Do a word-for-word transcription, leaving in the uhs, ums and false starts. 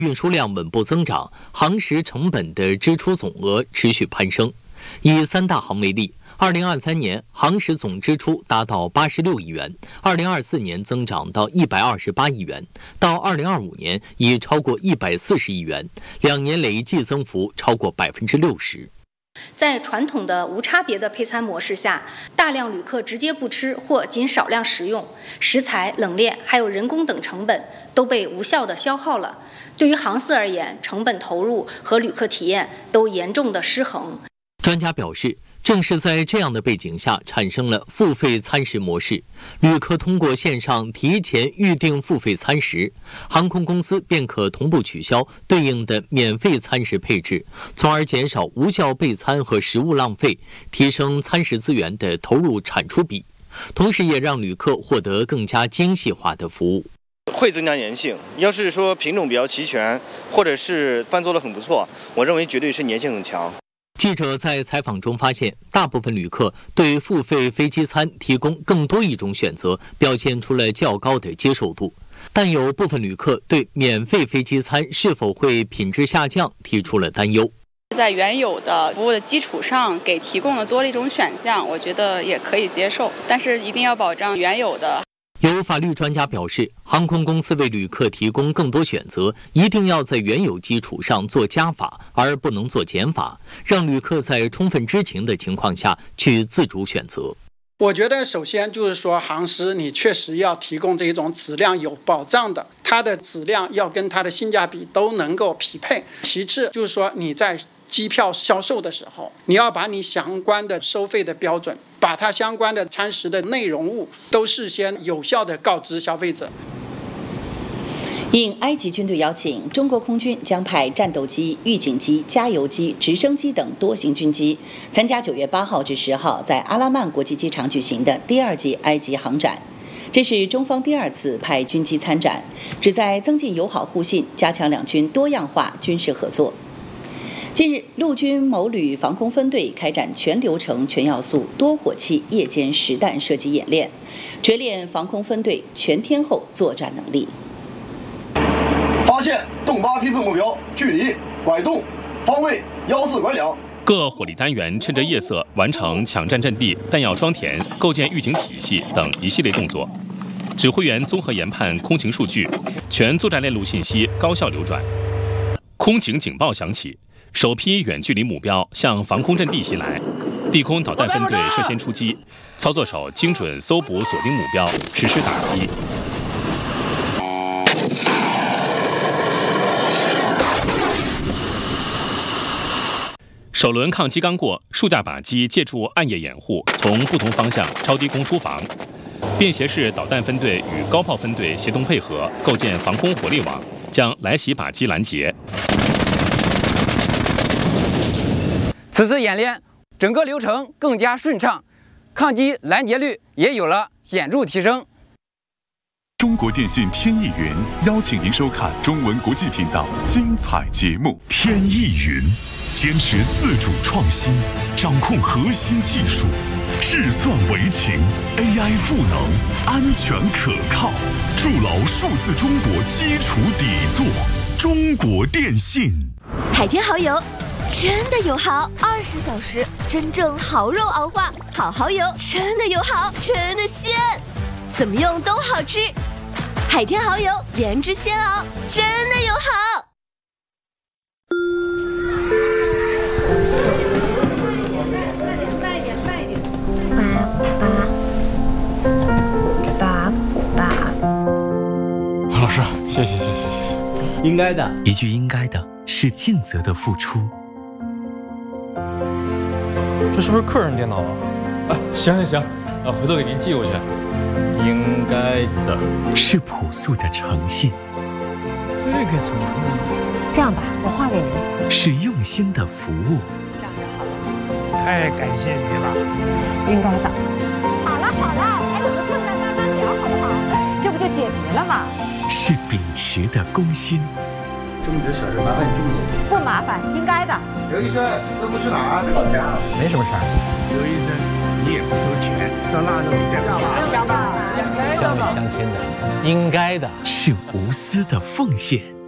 运输量稳步增长，航时成本的支出总额持续攀升。以三大行为例，二零二三年航时总支出达到八十六亿元，二零二四年增长到一百二十八亿元，到二零二五年已超过一百四十亿元，两年累计增幅超过百分之六十。 在传统的无差别的配餐模式下，大量旅客直接不吃或仅少量食用，食材、冷链还有人工等成本都被无效地消耗了。对于航司而言，成本投入和旅客体验都严重的失衡。 专家表示，正是在这样的背景下，产生了付费餐食模式。旅客通过线上提前预订付费餐食，航空公司便可同步取消对应的免费餐食配置，从而减少无效备餐和食物浪费，提升餐食资源的投入产出比，同时也让旅客获得更加精细化的服务。 会增加粘性，要是说品种比较齐全，或者是饭做得很不错，我认为绝对是粘性很强。 记者在采访中发现，大部分旅客对付费飞机餐提供更多一种选择表现出了较高的接受度，但有部分旅客对免费飞机餐是否会品质下降提出了担忧。 在原有的服务的基础上给提供了多了一种选项，我觉得也可以接受，但是一定要保障原有的。 有法律专家表示，航空公司为旅客提供更多选择，一定要在原有基础上做加法，而不能做减法，让旅客在充分知情的情况下去自主选择。 我觉得首先就是说，航司你确实要提供这种质量有保障的，它的质量要跟它的性价比都能够匹配。其次就是说，你在机票销售的时候，你要把你相关的收费的标准，把它相关的餐食的内容物都事先有效地告知消费者。 应埃及军队邀请，中国空军将派战斗机、预警机、加油机、直升机等多型军机参加九月八号至十号在阿拉曼国际机场举行的第二届埃及航展。这是中方第二次派军机参展，旨在增进友好互信，加强两军多样化军事合作。近日，陆军某旅防空分队开展全流程、全要素、多火器夜间实弹射击演练，锤炼防空分队全天候作战能力。 发现动八批次目标，距离、拐动、方位、幺四拐两。 各火力单元趁着夜色完成抢占阵地、弹药装填、构建预警体系等一系列动作。指挥员综合研判空情数据，全作战链路信息高效流转。空情警报响起，首批远距离目标向防空阵地袭来，地空导弹分队率先出击，操作手精准搜捕锁定目标，实施打击。首轮抗击刚过，数架靶机借助暗夜掩护，从不同方向超低空突防。便携式导弹分队与高炮分队协同配合，构建防空火力网，将来袭靶机拦截。 此次演练整个流程更加顺畅，抗击拦截率也有了显著提升。 中国电信天翼云邀请您收看中文国际频道精彩节目。天翼云坚持自主创新，掌控核心技术，智算为情 ，A I 赋能，安全可靠，筑牢数字中国基础底座。中国电信。 海天蚝油真的有好，二十小时真正蚝肉熬化，好蚝油真的有好，真的鲜，怎么用都好吃。海天蚝油原汁鲜熬，真的有好。 老师，谢谢谢谢谢谢， 应该的， 一句应该的是尽责的付出。 这是不是客人电脑啊？啊，行行行，啊，回头给您寄过去。应该的是朴素的诚信。 这个怎么弄？ 这样吧，我画给您。 是用心的服务。 这样就好了。 太感谢你了。 应该的。好了好了，还有个困难慢慢聊好不好？这不就解决了吗？ 是秉持的公心。 这么点小事麻烦你这么做。 不麻烦，应该的。 刘医生，这不去哪儿？老家。 没什么事儿。 刘医生，你也不收钱，上那种电话。 是吧？ 乡里乡亲的，应该的。 是无私的奉献。